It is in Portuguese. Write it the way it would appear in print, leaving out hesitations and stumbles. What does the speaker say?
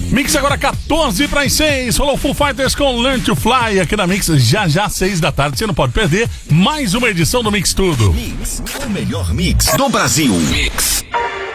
Mix agora 14 para as 6. Rolou Foo Fighters com Learn to Fly aqui na Mix, já 6 da tarde. Você não pode perder mais uma edição do Mix Tudo. Mix, o melhor mix do Brasil. Mix.